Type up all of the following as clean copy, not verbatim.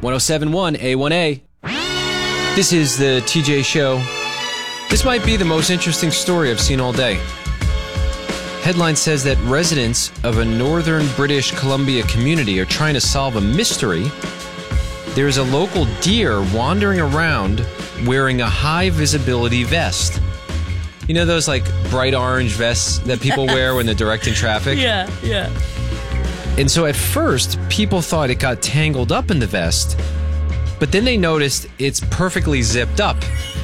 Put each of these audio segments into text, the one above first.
1071 A1A. This is the TJ Show. This might be the most interesting story I've seen all day. Headline says that residents of a northern British Columbia community are trying to solve a mystery. There's a local deer wandering around wearing a high visibility vest. You know those like bright orange vests that people wear when they're directing traffic? Yeah. And so at first, people thought it got tangled up in the vest, but then they noticed it's perfectly zipped up.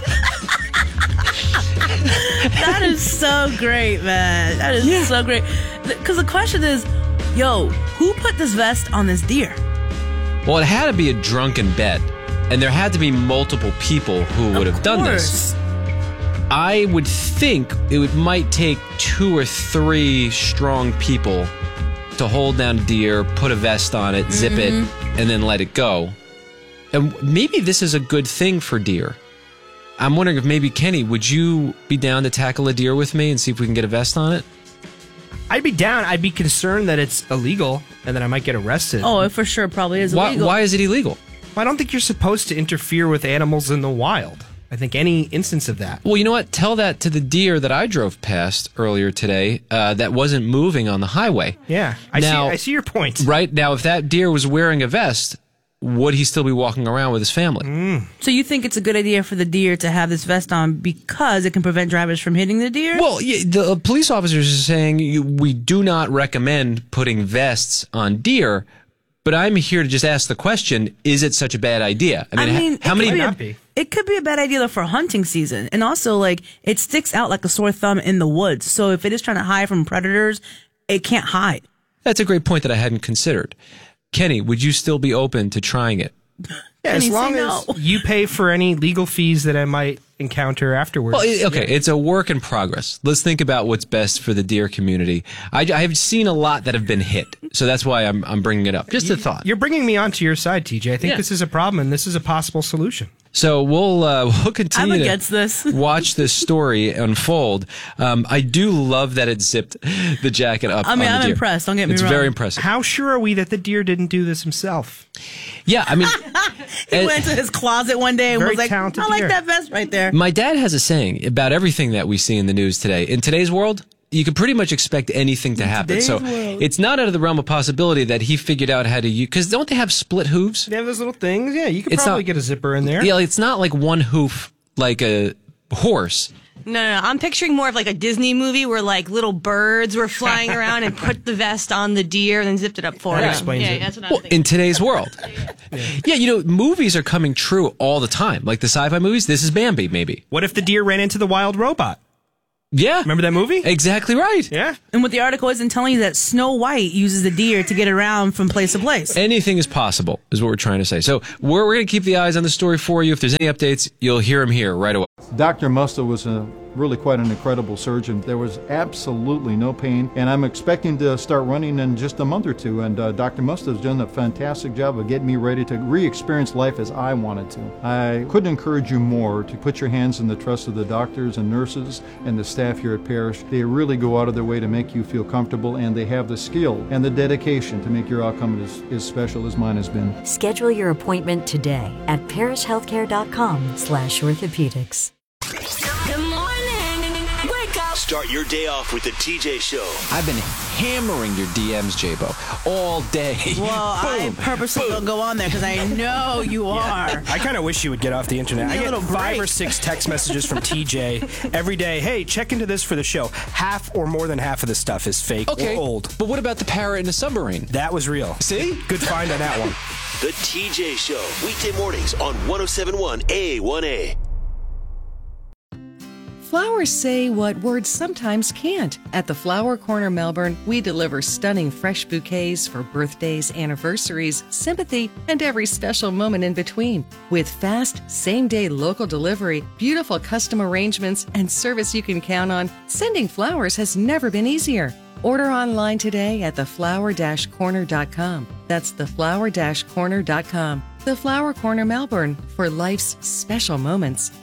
That is so great, man. That is so great. Because the question is, who put this vest on this deer? Well, it had to be a drunken bet, and there had to be multiple people who would have done this. I would think it might take 2 or 3 strong people to hold down a deer, put a vest on it, zip it, and then let it go. And maybe this is a good thing for deer. I'm wondering if maybe, Kenny, would you be down to tackle a deer with me and see if we can get a vest on it? I'd be down. I'd be concerned that it's illegal and that I might get arrested. Oh, it for sure probably is illegal. Why is it illegal? I don't think you're supposed to interfere with animals in the wild. I think any instance of that. Well, you know what? Tell that to the deer that I drove past earlier today that wasn't moving on the highway. Yeah, I see your point. Right? Now, if that deer was wearing a vest, would he still be walking around with his family? So you think it's a good idea for the deer to have this vest on because it can prevent drivers from hitting the deer? Well, the police officers are saying we do not recommend putting vests on deer, but I'm here to just ask the question, is it such a bad idea? How many... It could be a bad idea for hunting season. And also, like, it sticks out like a sore thumb in the woods. So if it is trying to hide from predators, it can't hide. That's a great point that I hadn't considered. Kenny, would you still be open to trying it? Yeah, as long as you pay for any legal fees that I might encounter afterwards. Well, okay, it's a work in progress. Let's think about what's best for the deer community. I have seen a lot that have been hit, so that's why I'm bringing it up. Just a thought. You're bringing me onto your side, TJ. I think this is a problem, and this is a possible solution. So we'll continue to watch this story unfold. I do love that it zipped the jacket up. I mean, I'm impressed. Don't get me wrong. It's very impressive. How sure are we that the deer didn't do this himself? Yeah, I mean... He went to his closet one day and was like, I like deer. that vest right there. My dad has a saying about everything that we see in the news today. In today's world, you can pretty much expect anything to happen. So it's not out of the realm of possibility that he figured out how to use... Because don't they have split hooves? They have those little things. Yeah, you could probably get a zipper in there. Yeah, it's not like one hoof like a horse. No. I'm picturing more of like a Disney movie where like little birds were flying around and put the vest on the deer and then zipped it up for that him. Explains it. That's what I'm thinking. In today's world. Yeah, movies are coming true all the time. Like the sci-fi movies, this is Bambi, maybe. What if the deer ran into the wild robot? Yeah. Remember that movie? Exactly right. Yeah. And what the article isn't telling you that Snow White uses the deer to get around from place to place. Anything is possible, is what we're trying to say. So we're going to keep the eyes on the story for you. If there's any updates, you'll hear them here right away. Dr. Musto was really quite an incredible surgeon. There was absolutely no pain, and I'm expecting to start running in just a month or two, and Dr. Musto's done a fantastic job of getting me ready to re-experience life as I wanted to. I couldn't encourage you more to put your hands in the trust of the doctors and nurses and the staff here at Parrish. They really go out of their way to make you feel comfortable, and they have the skill and the dedication to make your outcome as special as mine has been. Schedule your appointment today at parishhealthcare.com/orthopedics. Good morning. Wake up. Start your day off with the TJ Show. I've been hammering your DMs, J-Bo, all day. Well, I purposely don't go on there because I know you are. I kind of wish you would get off the internet. I get 5 or 6 text messages from TJ every day. Hey, check into this for the show. Half or more than half of this stuff is fake or old. But what about the parrot in the submarine? That was real. See? Good find on that one. The TJ Show, weekday mornings on 1071 A1A. Flowers say what words sometimes can't. At the Flower Corner Melbourne, we deliver stunning fresh bouquets for birthdays, anniversaries, sympathy, and every special moment in between. With fast, same-day local delivery, beautiful custom arrangements, and service you can count on, sending flowers has never been easier. Order online today at theflower-corner.com. That's theflower-corner.com. The Flower Corner Melbourne, for life's special moments.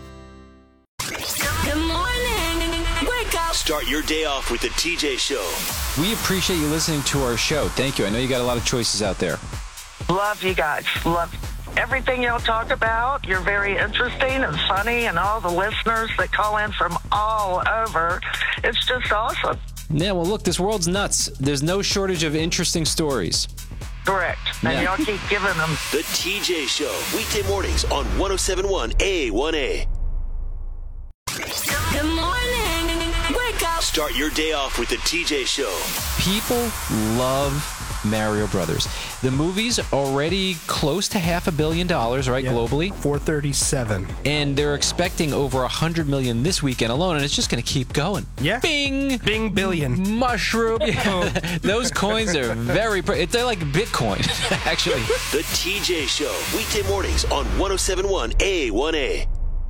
Good morning. Wake up. Start your day off with the TJ Show. We appreciate you listening to our show. Thank you. I know you got a lot of choices out there. Love you guys. Love everything y'all talk about. You're very interesting and funny, and all the listeners that call in from all over. It's just awesome. Yeah, well, look, this world's nuts. There's no shortage of interesting stories. Correct. And y'all keep giving them. The TJ Show, weekday mornings on 107.1 A1A. Good morning. Wake up. Start your day off with the TJ Show. People love Mario Brothers. The movie's already close to $500 million, right, globally? 437. And they're expecting over 100 million this weekend alone, and it's just going to keep going. Yeah. Bing! Bing billion. Mushroom. Yeah. Those coins are very... They're like Bitcoin, actually. The TJ Show, weekday mornings on 107.1 A1A.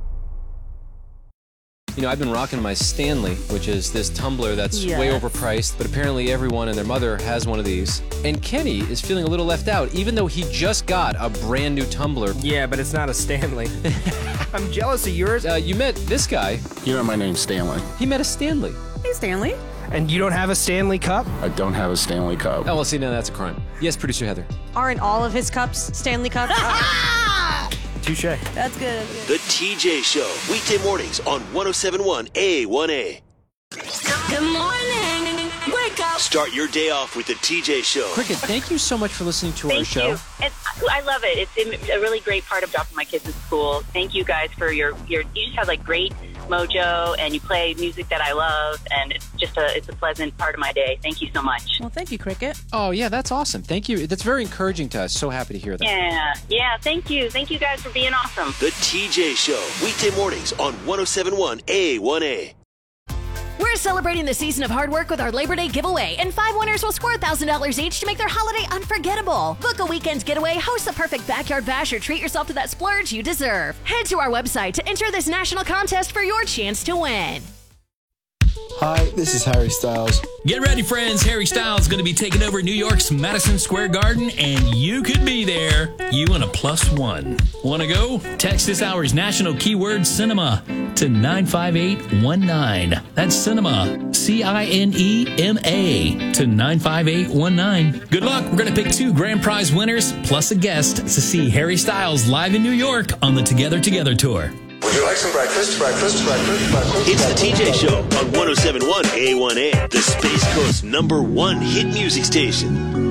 You know, I've been rocking my Stanley, which is this tumbler that's way overpriced, but apparently everyone and their mother has one of these. And Kenny is feeling a little left out, even though he just got a brand new tumbler. Yeah, but it's not a Stanley. I'm jealous of yours. You met this guy. You know, my name's Stanley. He met a Stanley. Hey, Stanley. And you don't have a Stanley Cup? I don't have a Stanley Cup. Oh, well, see, now that's a crime. Yes, producer Heather. Aren't all of his cups Stanley Cups? Touche. That's good. The TJ Show, weekday mornings on 107.1 A1A. Good morning. Wake up. Start your day off with the TJ Show. Cricket, thank you so much for listening to our show. Thank you. I love it. It's a really great part of dropping my kids in school. Thank you guys for your you just have like great mojo, and you play music that I love, and it's a pleasant part of my day. Thank you so much. Well, thank you, Cricket. Oh, yeah, that's awesome. Thank you. That's very encouraging to us. So happy to hear that. Yeah, thank you. Thank you guys for being awesome. The TJ Show, weekday mornings on 107.1 A1A. We're celebrating the season of hard work with our Labor Day giveaway, and 5 winners will score $1,000 each to make their holiday unforgettable. Book a weekend's getaway, host the perfect backyard bash, or treat yourself to that splurge you deserve. Head to our website to enter this national contest for your chance to win. Hi, this is Harry Styles. Get ready, friends. Harry Styles is going to be taking over New York's Madison Square Garden, and you could be there. You and a +1. Want to go? Text this hour's national keyword cinema to 95819. That's cinema, CINEMA, to 95819. Good luck. We're going to pick 2 grand prize winners plus a guest to see Harry Styles live in New York on the Together Together tour. Would you like some breakfast? It's the TJ Show on 107.1 A1A, the Space Coast's #1 hit music station.